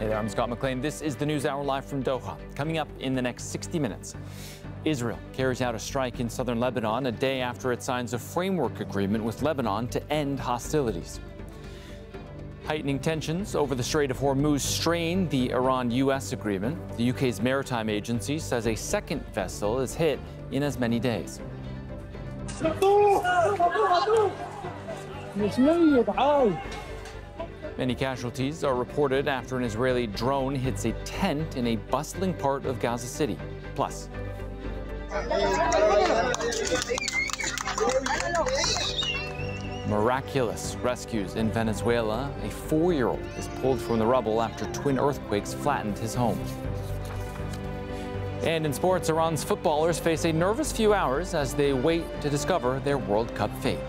Hey there, I'm Scott McLean. This is the News Hour live from Doha. Coming up in the next 60 minutes, Israel carries out a strike in southern Lebanon a day after it signs a framework agreement with Lebanon to end hostilities. Heightening tensions over the Strait of Hormuz strain the Iran-U.S. agreement. The UK's maritime agency says a second vessel is hit in as many days. Many casualties are reported after an Israeli drone hits a tent in a bustling part of Gaza City. Plus, miraculous rescues in Venezuela. A 4-year-old is pulled from the rubble after twin earthquakes flattened his home. And in sports, Iran's footballers face a nervous few hours as they wait to discover their World Cup fate.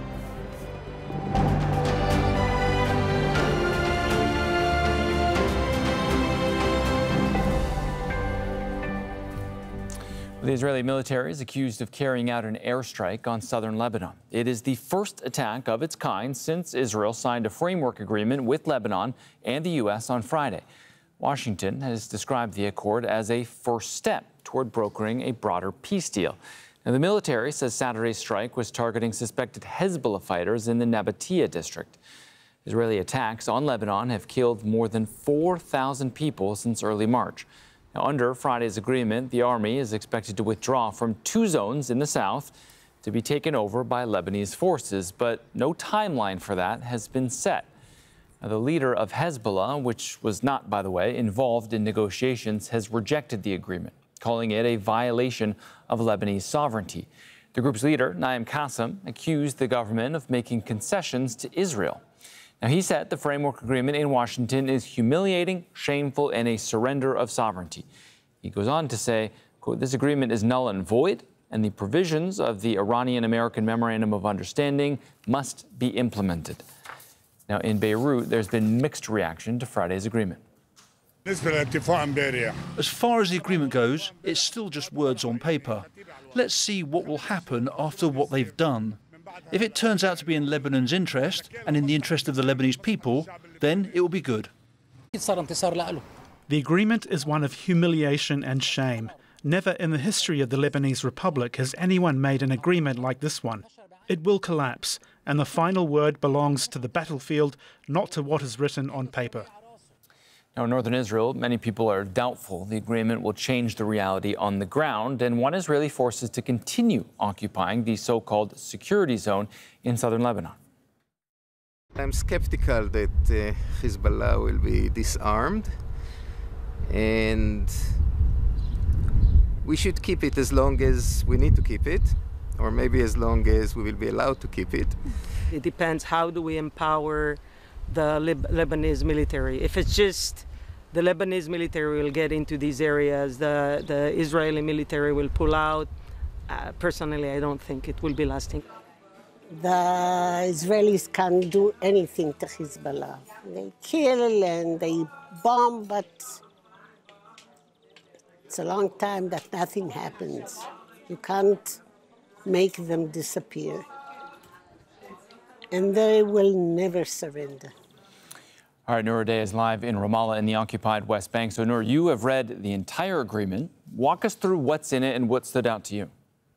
The Israeli military is accused of carrying out an airstrike on southern Lebanon. It is the first attack of its kind since Israel signed a framework agreement with Lebanon and the U.S. on Friday. Washington has described the accord as a first step toward brokering a broader peace deal. Now, the military says Saturday's strike was targeting suspected Hezbollah fighters in the Nabatea district. Israeli attacks on Lebanon have killed more than 4,000 people since early March. Now, under Friday's agreement, the army is expected to withdraw from 2 zones in the south to be taken over by Lebanese forces, but no timeline for that has been set. Now, the leader of Hezbollah, which was not, by the way, involved in negotiations, has rejected the agreement, calling it a violation of Lebanese sovereignty. The group's leader, Naim Qassem, accused the government of making concessions to Israel. Now, he said the framework agreement in Washington is humiliating, shameful, and a surrender of sovereignty. He goes on to say, quote, "This agreement is null and void, and the provisions of the Iranian-American Memorandum of Understanding must be implemented." Now, in Beirut, there's been mixed reaction to Friday's agreement. As far as the agreement goes, it's still just words on paper. Let's see what will happen after what they've done. If it turns out to be in Lebanon's interest and in the interest of the Lebanese people, then it will be good. The agreement is one of humiliation and shame. Never in the history of the Lebanese Republic has anyone made an agreement like this one. It will collapse, and the final word belongs to the battlefield, not to what is written on paper. Now, in northern Israel, many people are doubtful the agreement will change the reality on the ground and want Israeli forces to continue occupying the so-called security zone in southern Lebanon. I'm skeptical that Hezbollah will be disarmed, and we should keep it as long as we need to keep it, or maybe as long as we will be allowed to keep it. It depends, how do we empower the Lebanese military? If it's just the Lebanese military will get into these areas, the Israeli military will pull out. Personally, I don't think it will be lasting. The Israelis can't do anything to Hezbollah. They kill and they bomb, but it's a long time that nothing happens. You can't make them disappear. And they will never surrender. All right, Noor Day is live in Ramallah in the occupied West Bank. So, Noor, you have read the entire agreement. Walk us through what's in it and what stood out to you.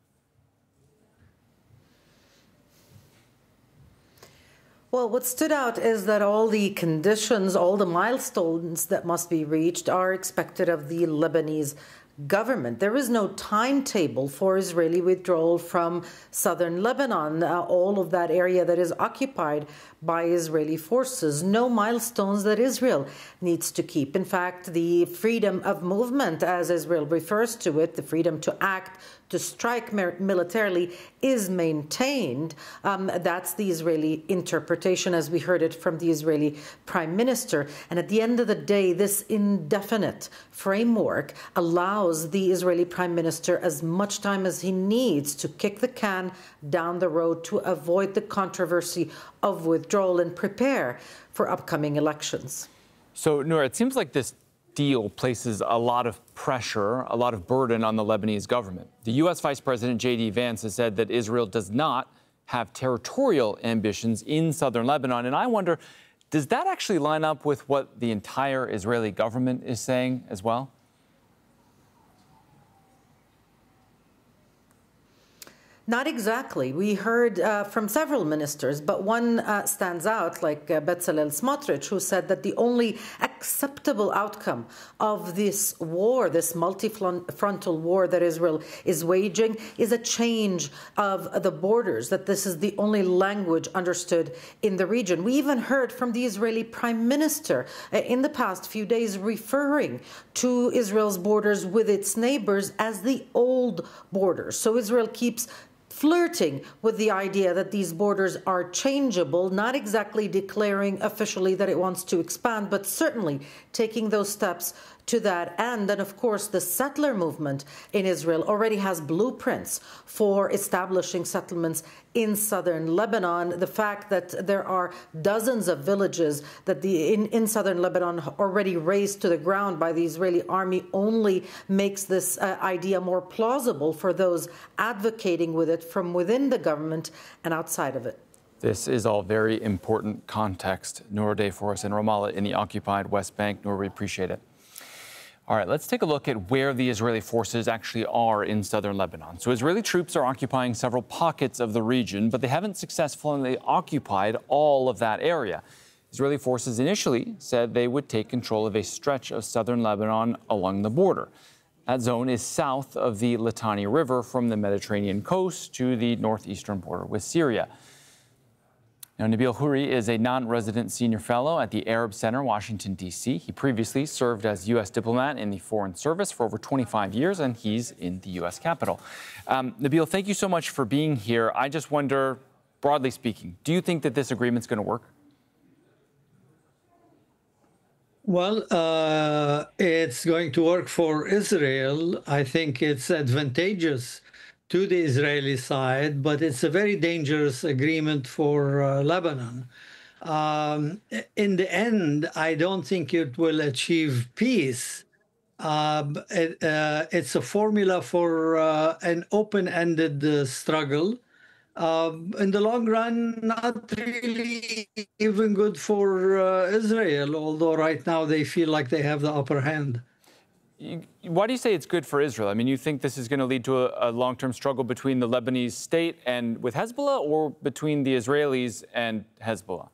Well, what stood out is that all the conditions, all the milestones that must be reached are expected of the Lebanese government. There is no timetable for Israeli withdrawal from southern Lebanon, all of that area that is occupied by Israeli forces. No milestones that Israel needs to keep. In fact, the freedom of movement, as Israel refers to it, the freedom to act, to strike militarily, is maintained. That's the Israeli interpretation, as we heard it from the Israeli Prime Minister. And at the end of the day, this indefinite framework allows the Israeli Prime Minister as much time as he needs to kick the can down the road to avoid the controversy of withdrawal and prepare for upcoming elections. So, Noor, it seems like this deal places a lot of pressure, a lot of burden on the Lebanese government. The U.S. Vice President J.D. Vance has said that Israel does not have territorial ambitions in southern Lebanon. And I wonder, Does that actually line up with what the entire Israeli government is saying as well? Not exactly. We heard from several ministers, but one stands out, like Bezalel Smotrich, who said that the only acceptable outcome of this war, this multi-frontal war that Israel is waging, is a change of the borders, that this is the only language understood in the region. We even heard from the Israeli Prime Minister in the past few days referring to Israel's borders with its neighbors as the old borders. So Israel keeps flirting with the idea that these borders are changeable, not exactly declaring officially that it wants to expand, but certainly taking those steps to that end. And of course, the settler movement in Israel already has blueprints for establishing settlements in southern Lebanon. The fact that there are dozens of villages that in southern Lebanon already razed to the ground by the Israeli army only makes this idea more plausible for those advocating with it from within the government and outside of it. This is all very important context. Noor Day for us in Ramallah in the occupied West Bank. Noor, we appreciate it. All right, let's take a look at where the Israeli forces actually are in southern Lebanon. So Israeli troops are occupying several pockets of the region, but they haven't successfully occupied all of that area. Israeli forces initially said they would take control of a stretch of southern Lebanon along the border. That zone is south of the Litani River from the Mediterranean coast to the northeastern border with Syria. Now, Nabil Houri is a non-resident senior fellow at the Arab Center, Washington, D.C. He previously served as U.S. diplomat in the Foreign Service for over 25 years, and he's in the U.S. Capitol. Nabil, thank you so much for being here. I just wonder, broadly speaking, do you think that this agreement's going to work? Well, it's going to work for Israel. I think it's advantageous to the Israeli side, but it's a very dangerous agreement for Lebanon. In the end, I don't think it will achieve peace. It's a formula for an open-ended struggle. In the long run, not really even good for Israel, although right now they feel like they have the upper hand. Why do you say it's good for Israel? I mean, you think this is going to lead to a long-term struggle between the Lebanese state and with Hezbollah, or between the Israelis and Hezbollah?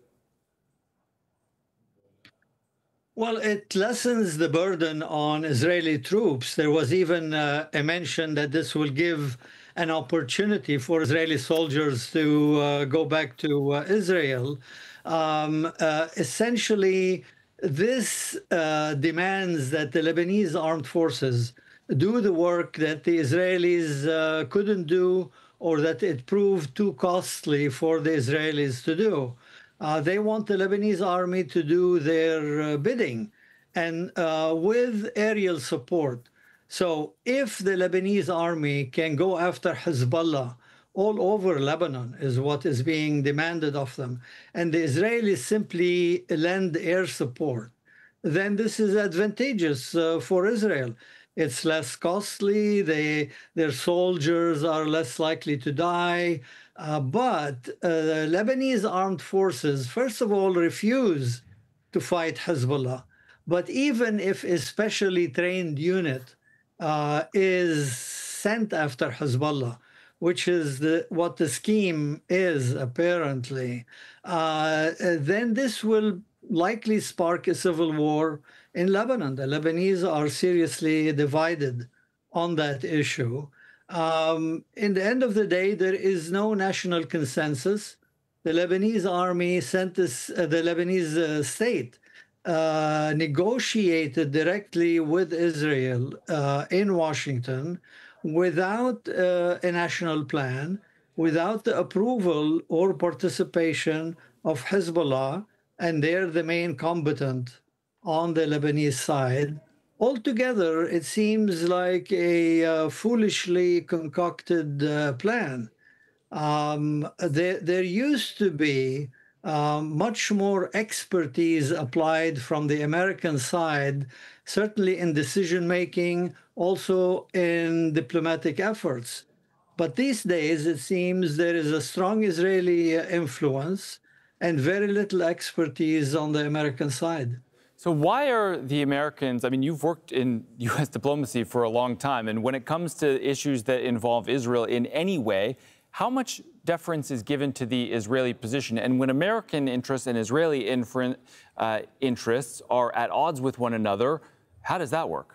Well, it lessens the burden on Israeli troops. There was even a mention that this will give an opportunity for Israeli soldiers to go back to Israel. Essentially, this demands that the Lebanese armed forces do the work that the Israelis couldn't do, or that it proved too costly for the Israelis to do. They want the Lebanese army to do their bidding, and with aerial support. So if the Lebanese army can go after Hezbollah all over Lebanon, is what is being demanded of them, and the Israelis simply lend air support, then this is advantageous for Israel. It's less costly, their soldiers are less likely to die, but the Lebanese armed forces, first of all, refuse to fight Hezbollah. But even if a specially trained unit is sent after Hezbollah, which is what the scheme is, apparently, then this will likely spark a civil war in Lebanon. The Lebanese are seriously divided on that issue. In the end of the day, there is no national consensus. The Lebanese army sent this, the Lebanese state negotiated directly with Israel in Washington, without a national plan, without the approval or participation of Hezbollah, and they're the main combatant on the Lebanese side. Altogether, it seems like a foolishly concocted plan. There used to be much more expertise applied from the American side, certainly in decision-making, also in diplomatic efforts. But these days, it seems there is a strong Israeli influence. and very little expertise on the American side. So why are the Americans, I mean, you've worked in U.S. diplomacy for a long time, and when it comes to issues that involve Israel in any way, how much deference is given to the Israeli position? And when American interests and Israeli interests are at odds with one another, how does that work?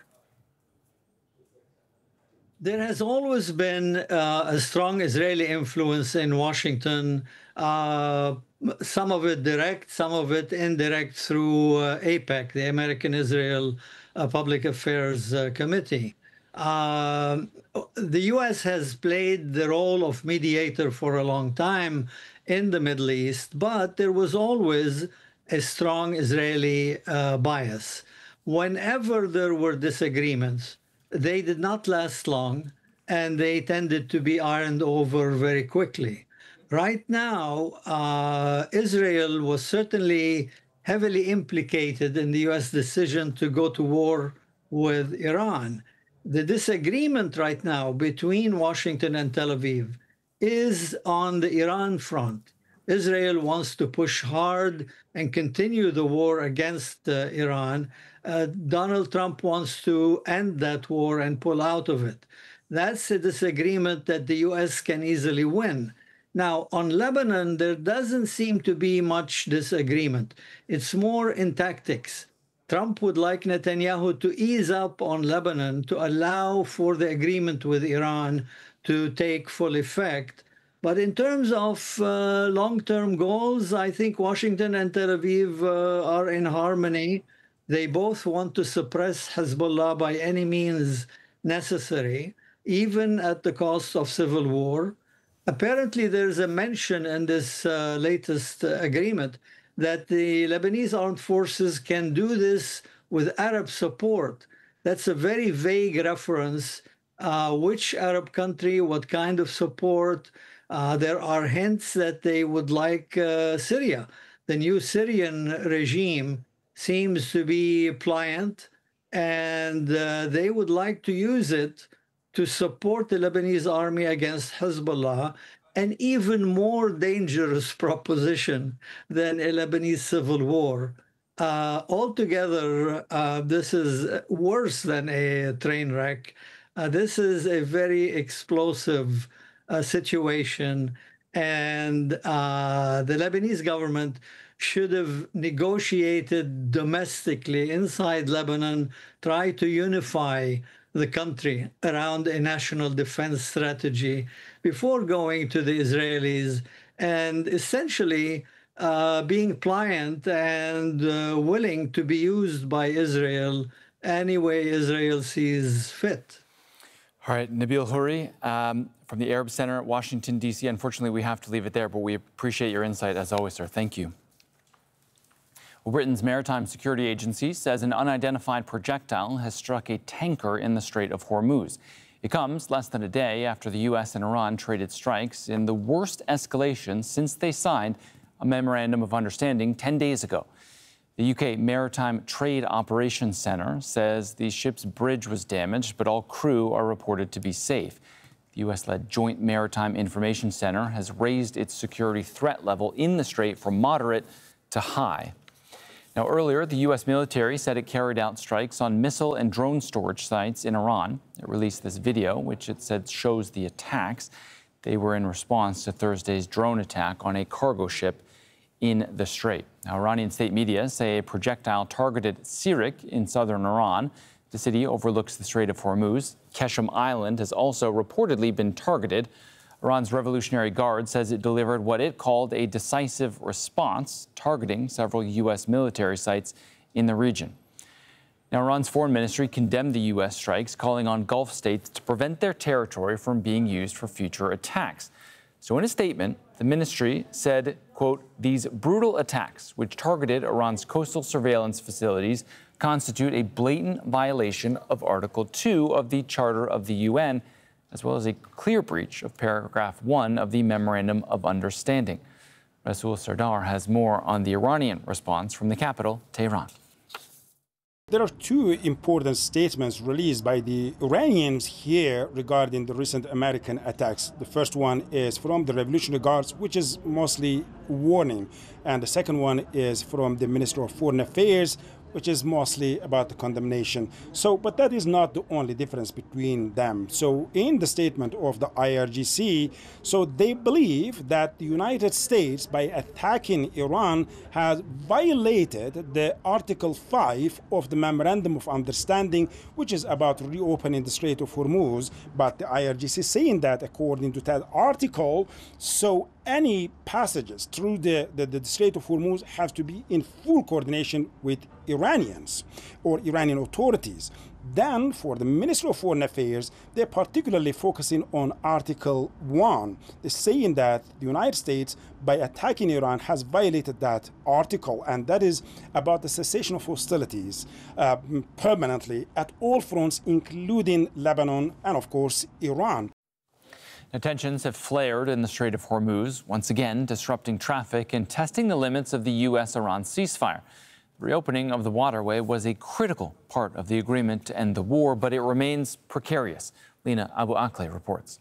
There has always been a strong Israeli influence in Washington, some of it direct, some of it indirect through AIPAC, the American-Israel Public Affairs Committee. The U.S. has played the role of mediator for a long time in the Middle East, but there was always a strong Israeli bias. Whenever there were disagreements, they did not last long, and they tended to be ironed over very quickly. Right now, Israel was certainly heavily implicated in the U.S. decision to go to war with Iran. The disagreement right now between Washington and Tel Aviv is on the Iran front. Israel wants to push hard and continue the war against Iran. Donald Trump wants to end that war and pull out of it. That's a disagreement that the U.S. can easily win. Now, on Lebanon, there doesn't seem to be much disagreement. It's more in tactics. Trump would like Netanyahu to ease up on Lebanon to allow for the agreement with Iran to take full effect. But in terms of long-term goals, I think Washington and Tel Aviv are in harmony. They both want to suppress Hezbollah by any means necessary, even at the cost of civil war. Apparently, there's a mention in this latest agreement that the Lebanese armed forces can do this with Arab support. That's a very vague reference. Which Arab country, what kind of support? There are hints that they would like Syria. The new Syrian regime seems to be pliant, and they would like to use it to support the Lebanese army against Hezbollah, an even more dangerous proposition than a Lebanese civil war. Altogether, this is worse than a train wreck. This is a very explosive situation, and the Lebanese government should have negotiated domestically inside Lebanon, try to unify the country around a national defense strategy before going to the Israelis, and essentially being pliant and willing to be used by Israel any way Israel sees fit. All right, Nabil Houri from the Arab Center at Washington, D.C. Unfortunately, we have to leave it there, but we appreciate your insight as always, sir. Thank you. Well, Britain's Maritime Security Agency says an unidentified projectile has struck a tanker in the Strait of Hormuz. It comes less than a day after the U.S. and Iran traded strikes in the worst escalation since they signed a memorandum of understanding 10 days ago. The UK Maritime Trade Operations Center says the ship's bridge was damaged, but all crew are reported to be safe. The U.S.-led Joint Maritime Information Center has raised its security threat level in the strait from moderate to high. Now, earlier, the U.S. military said it carried out strikes on missile and drone storage sites in Iran. It released this video, which it said shows the attacks. They were in response to Thursday's drone attack on a cargo ship in the strait. Now, Iranian state media say a projectile targeted Sirik in southern Iran. The city overlooks the Strait of Hormuz. Keshem Island has also reportedly been targeted. Iran's Revolutionary Guard says it delivered what it called a decisive response, targeting several U.S. military sites in the region. Now, Iran's foreign ministry condemned the U.S. strikes, calling on Gulf states to prevent their territory from being used for future attacks. So in a statement, the ministry said, quote, "These brutal attacks, which targeted Iran's coastal surveillance facilities, constitute a blatant violation of Article 2 of the Charter of the UN, as well as a clear breach of Paragraph 1 of the Memorandum of Understanding." Rasul Sardar has more on the Iranian response from the capital, Tehran. There are two important statements released by the Iranians here regarding the recent American attacks. The first one is from the Revolutionary Guards, which is mostly warning. and the second one is from the Minister of Foreign Affairs, which is mostly about the condemnation. So, but that is not the only difference between them. So in the statement of the IRGC, so they believe that the United States, by attacking Iran, has violated the Article 5 of the Memorandum of Understanding, which is about reopening the Strait of Hormuz. But the IRGC is saying that according to that article, so any passages through the Strait of Hormuz have to be in full coordination with Iranians or Iranian authorities. Then, for the Ministry of Foreign Affairs, they're particularly focusing on Article 1. They're saying that the United States, by attacking Iran, has violated that article, and that is about the cessation of hostilities permanently at all fronts, including Lebanon and, of course, Iran. Now, tensions have flared in the Strait of Hormuz, once again disrupting traffic and testing the limits of the U.S.-Iran ceasefire. The reopening of the waterway was a critical part of the agreement to end the war, but it remains precarious. Lina Abu Akleh reports.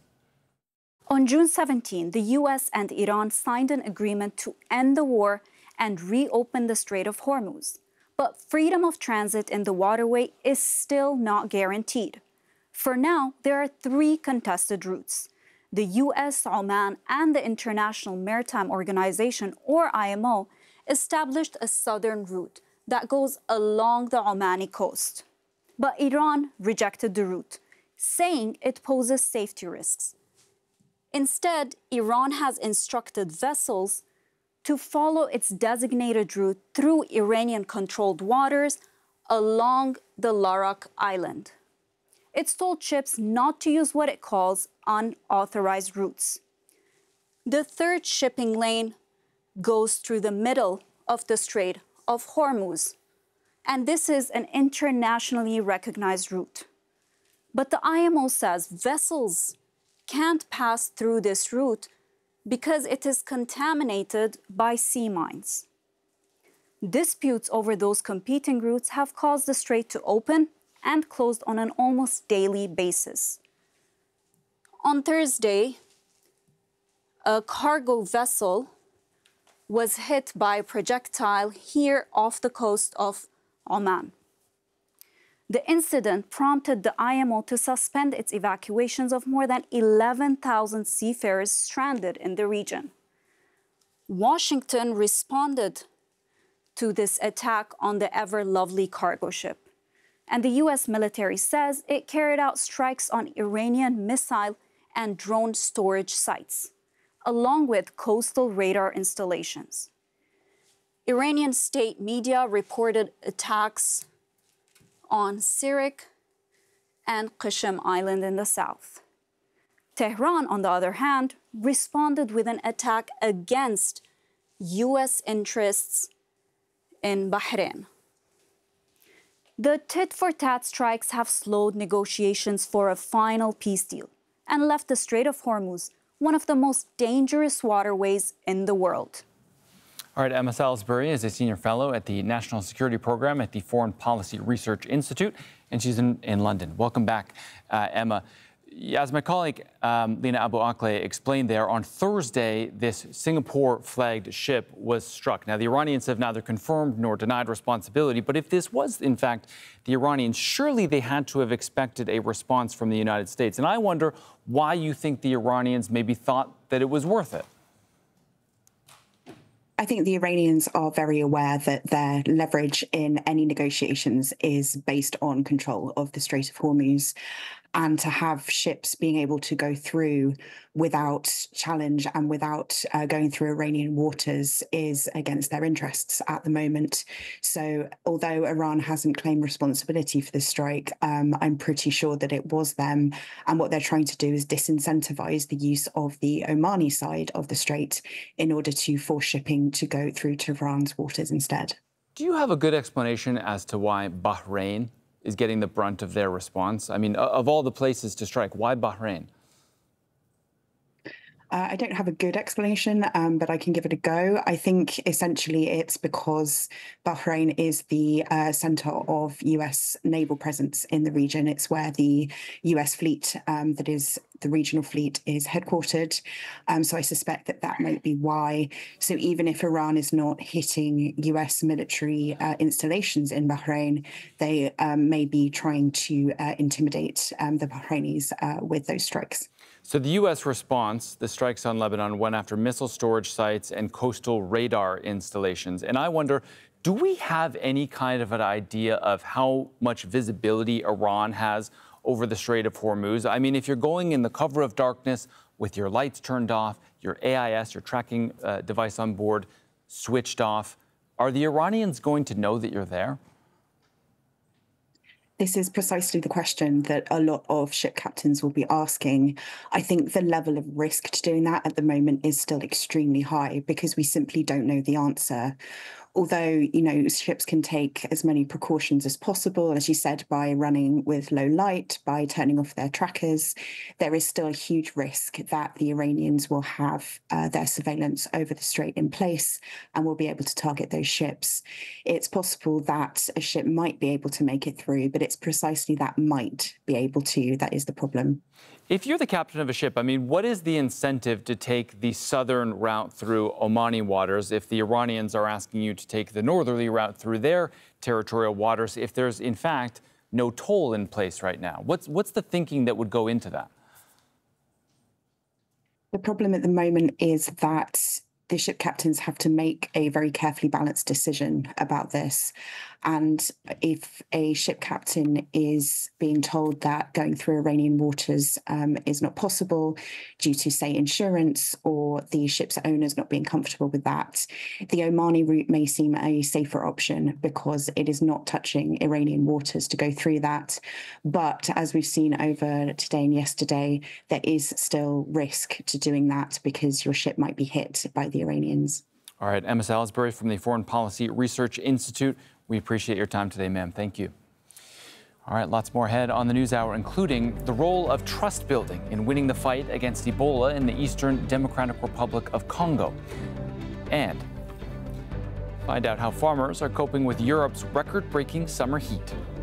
On June 17, the U.S. and Iran signed an agreement to end the war and reopen the Strait of Hormuz. But freedom of transit in the waterway is still not guaranteed. For now, there are 3 contested routes. The U.S., Oman, and the International Maritime Organization, or IMO, established a southern route that goes along the Omani coast. But Iran rejected the route, saying it poses safety risks. Instead, Iran has instructed vessels to follow its designated route through Iranian-controlled waters along the Larak Island. It's told ships not to use what it calls unauthorized routes. The 3rd shipping lane goes through the middle of the Strait of Hormuz, and this is an internationally recognized route. But the IMO says vessels can't pass through this route because it is contaminated by sea mines. Disputes over those competing routes have caused the strait to open and closed on an almost daily basis. On Thursday, a cargo vessel was hit by a projectile here off the coast of Oman. The incident prompted the IMO to suspend its evacuations of more than 11,000 seafarers stranded in the region. Washington responded to this attack on the Ever Lovely cargo ship, and the U.S. military says it carried out strikes on Iranian missile and drone storage sites, along with coastal radar installations. Iranian state media reported attacks on Sirik and Qashem Island in the south. Tehran, on the other hand, responded with an attack against U.S. interests in Bahrain. The tit-for-tat strikes have slowed negotiations for a final peace deal and left the Strait of Hormuz one of the most dangerous waterways in the world. All right, Emma Salisbury is a senior fellow at the National Security Program at the Foreign Policy Research Institute, and she's in London. Welcome back, Emma. As my colleague Lina Abu Akleh explained there, on Thursday, this Singapore-flagged ship was struck. Now, the Iranians have neither confirmed nor denied responsibility, but if this was, in fact, the Iranians, surely they had to have expected a response from the United States. And I wonder why you think the Iranians maybe thought that it was worth it. I think the Iranians are very aware that their leverage in any negotiations is based on control of the Strait of Hormuz. And to have ships being able to go through without challenge and without going through Iranian waters is against their interests at the moment. So although Iran hasn't claimed responsibility for the strike, I'm pretty sure that it was them. And what they're trying to do is disincentivize the use of the Omani side of the strait in order to force shipping to go through to Iran's waters instead. Do you have a good explanation as to why Bahrain is getting the brunt of their response? I mean, of all the places to strike, why Bahrain? I don't have a good explanation, but I can give it a go. I think essentially it's because Bahrain is the center of US naval presence in the region. It's where the US fleet, that is the regional fleet, is headquartered. So I suspect that that might be why. So even if Iran is not hitting US military installations in Bahrain, they may be trying to intimidate the Bahrainis with those strikes. So the U.S. response, the strikes on Lebanon, went after missile storage sites and coastal radar installations. And I wonder, do we have any kind of an idea of how much visibility Iran has over the Strait of Hormuz? I mean, if you're going in the cover of darkness with your lights turned off, your AIS, your tracking device on board, switched off, are the Iranians going to know that you're there? This is precisely the question that a lot of ship captains will be asking. I think the level of risk to doing that at the moment is still extremely high because we simply don't know the answer. Although, ships can take as many precautions as possible, as you said, by running with low light, by turning off their trackers, there is still a huge risk that the Iranians will have their surveillance over the strait in place and will be able to target those ships. It's possible that a ship might be able to make it through, but it's precisely that might be able to that is the problem. If you're the captain of a ship, I mean, what is the incentive to take the southern route through Omani waters if the Iranians are asking you to take the northerly route through their territorial waters if there's, in fact, no toll in place right now? What's the thinking that would go into that? The problem at the moment is that the ship captains have to make a very carefully balanced decision about this. And if a ship captain is being told that going through Iranian waters is not possible due to, say, insurance or the ship's owners not being comfortable with that, the Omani route may seem a safer option because it is not touching Iranian waters to go through that. But as we've seen over today and yesterday, there is still risk to doing that because your ship might be hit by the Iranians. All right, Emma Salisbury from the Foreign Policy Research Institute. We appreciate your time today, ma'am. Thank you. All right, lots more ahead on the News Hour, including the role of trust building in winning the fight against Ebola in the Eastern Democratic Republic of Congo. And find out how farmers are coping with Europe's record-breaking summer heat.